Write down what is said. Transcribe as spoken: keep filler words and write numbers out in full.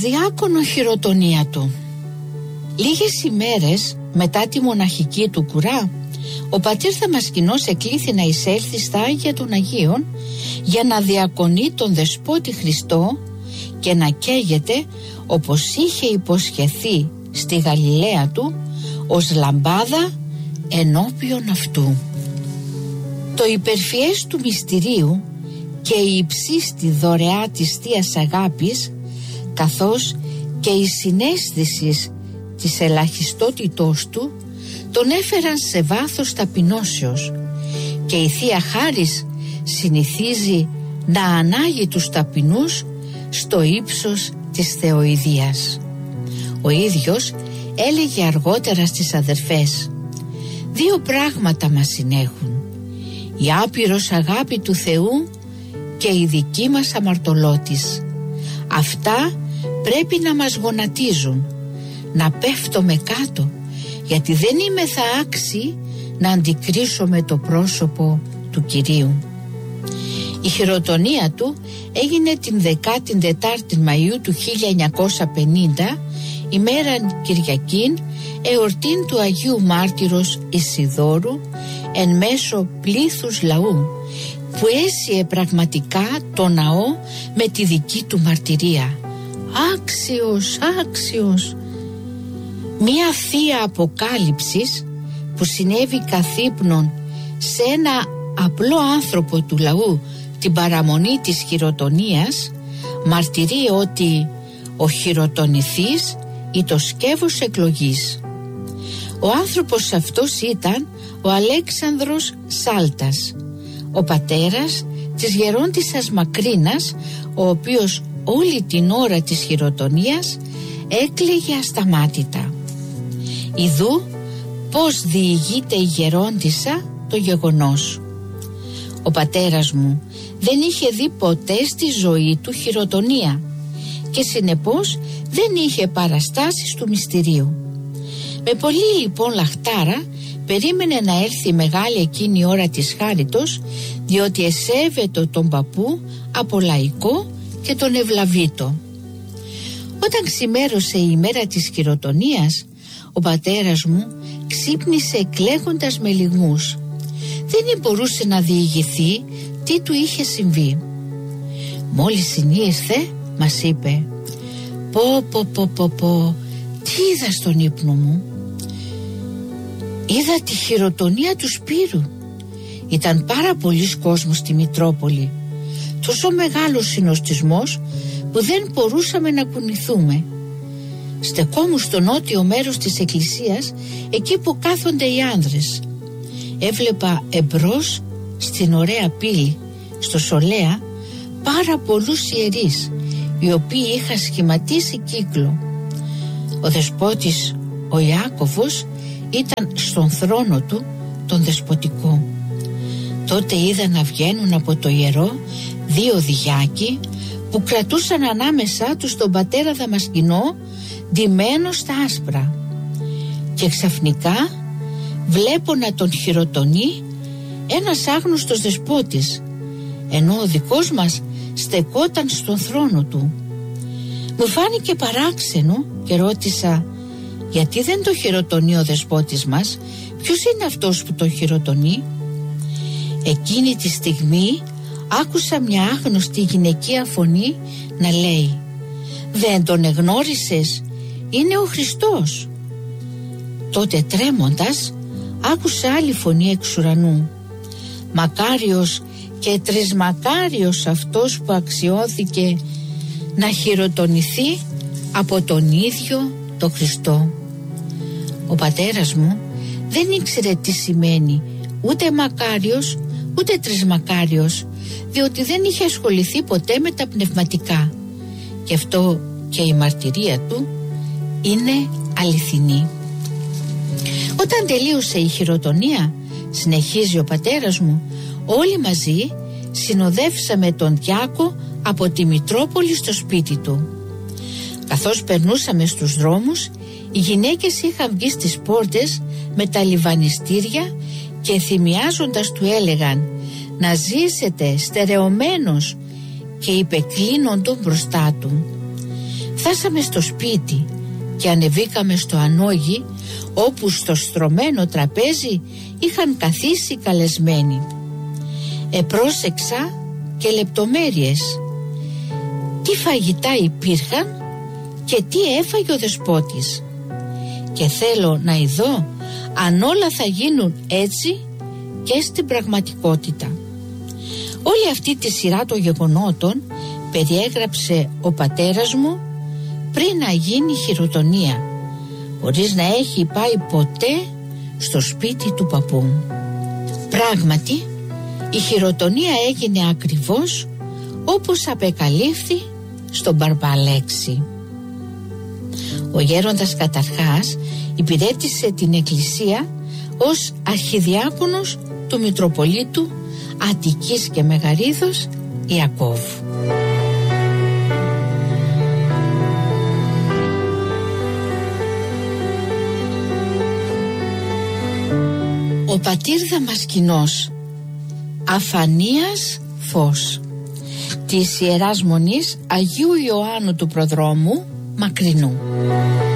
διάκονο χειροτονία του. Λίγες ημέρες μετά τη μοναχική του κουρά, ο πατήρ Δαμασκηνός εκλήθη να εισέλθει στα Άγια των Αγίων για να διακονεί τον Δεσπότη Χριστό και να καίγεται όπως είχε υποσχεθεί στη Γαλιλαία του ως λαμπάδα ενώπιον αυτού. Το υπερφιές του μυστηρίου και η υψίστη δωρεά της Θείας Αγάπης, καθώς και η συναίσθηση της ελαχιστότητός του, τον έφεραν σε βάθος ταπεινώσεως, και η Θεία Χάρις συνηθίζει να ανάγει τους ταπεινούς στο ύψος της θεοειδείας. Ο ίδιος έλεγε αργότερα στις αδερφές: «Δύο πράγματα μας συνέχουν, η άπειρος αγάπη του Θεού και η δική μας αμαρτωλότης. Αυτά πρέπει να μας γονατίζουν, να πέφτουμε κάτω, γιατί δεν είμαι θα άξιοι να αντικρίσουμε το πρόσωπο του Κυρίου». Η χειροτονία του έγινε την δεκάτη τέταρτη Μαΐου του χίλια εννιακόσια πενήντα, ημέραν Κυριακήν, εορτήν του Αγίου Μάρτυρος Ισιδώρου, εν μέσω πλήθους λαού, που έσυε πραγματικά το ναό με τη δική του μαρτυρία. Άξιος, άξιος. Μία θεία αποκάλυψης που συνέβη καθ' ύπνον σε ένα απλό άνθρωπο του λαού την παραμονή της χειροτονίας, μαρτυρεί ότι ο χειροτονηθής ή το σκεύος εκλογής. Ο άνθρωπος αυτός ήταν ο Αλέξανδρος Σάλτας, ο πατέρας της γερόντισσας Μακρίνας, ο οποίος όλη την ώρα της χειροτονίας έκλαιγε ασταμάτητα. Ιδού πως διηγείται η γερόντισσα το γεγονός. Ο πατέρας μου δεν είχε δει ποτέ στη ζωή του χειροτονία και συνεπώς δεν είχε παραστάσεις του μυστηρίου. Με πολύ λοιπόν λαχτάρα περίμενε να έρθει η μεγάλη εκείνη ώρα της χάριτος, διότι εσέβεται τον παππού από λαϊκό και τον ευλαβήτο. Όταν ξημέρωσε η ημέρα της χειροτονίας, ο πατέρας μου ξύπνησε κλαίγοντας με λυγμούς. Δεν μπορούσε να διηγηθεί τι του είχε συμβεί. Μόλις συνήλθε, μας είπε: «Πω πω πω πω πω, τι είδα στον ύπνο μου? Είδα τη χειροτονία του Σπύρου. Ήταν πάρα πολλής κόσμος στη Μητρόπολη. Τόσο μεγάλος συνοστισμός που δεν μπορούσαμε να κουνηθούμε. Στεκόμουν στο νότιο μέρος της εκκλησίας, εκεί που κάθονται οι άνδρες. Έβλεπα εμπρός στην ωραία πύλη, στο Σολέα, πάρα πολλούς ιερείς, οι οποίοι είχαν σχηματίσει κύκλο. Ο δεσπότης, ο Ιάκωβος, ήταν στον θρόνο του τον δεσποτικό. Τότε είδα να βγαίνουν από το ιερό δύο διάκοι που κρατούσαν ανάμεσά τους τον πατέρα Δαμασκηνό, ντυμένο στα άσπρα, και ξαφνικά βλέπω να τον χειροτονεί ένας άγνωστος δεσπότης, ενώ ο δικός μας στεκόταν στον θρόνο του. Μου φάνηκε παράξενο και ρώτησα: «Γιατί δεν το χειροτονεί ο δεσπότης μας? Ποιος είναι αυτός που το χειροτονεί?» Εκείνη τη στιγμή άκουσα μια άγνωστη γυναικεία φωνή να λέει: «Δεν τον εγνώρισες? Είναι ο Χριστός». Τότε τρέμοντας άκουσα άλλη φωνή εξ ουρανού: «Μακάριος και τρισμακάριος αυτός που αξιώθηκε να χειροτονηθεί από τον ίδιο τον Χριστό». Ο πατέρας μου δεν ήξερε τι σημαίνει ούτε μακάριος ούτε τρισμακάριος, διότι δεν είχε ασχοληθεί ποτέ με τα πνευματικά, και αυτό και η μαρτυρία του είναι αληθινή. Όταν τελείωσε η χειροτονία, συνεχίζει ο πατέρας μου, όλοι μαζί συνοδεύσαμε τον Διάκο από τη Μητρόπολη στο σπίτι του. Καθώς περνούσαμε στους δρόμους, οι γυναίκες είχαν βγει στις πόρτες με τα λιβανιστήρια και θυμιάζοντας του έλεγαν να ζήσετε στερεωμένος, και υπεκλίνοντον μπροστά του. Φτάσαμε στο σπίτι και ανεβήκαμε στο ανόγι, όπου στο στρωμένο τραπέζι είχαν καθίσει καλεσμένοι. Επρόσεξα και λεπτομέρειες. Τι φαγητά υπήρχαν και τι έφαγε ο δεσπότης. Και θέλω να ειδώ αν όλα θα γίνουν έτσι και στην πραγματικότητα. Όλη αυτή τη σειρά των γεγονότων περιέγραψε ο πατέρας μου πριν να γίνει χειροτονία, χωρίς να έχει πάει ποτέ στο σπίτι του παππού μου. Πράγματι, η χειροτονία έγινε ακριβώς όπως απεκαλύφθη στον Μπαρμπαλέξη. Ο γέροντας καταρχάς υπηρέτησε την εκκλησία ως αρχιδιάκονος του Μητροπολίτου Αττικής και Μεγαρίδος Ιακώβου. Ο πατήρ Δαμασκηνός Αφανίας Φως της Ιεράς Μονής Αγίου Ιωάννου του Προδρόμου Μακρινού.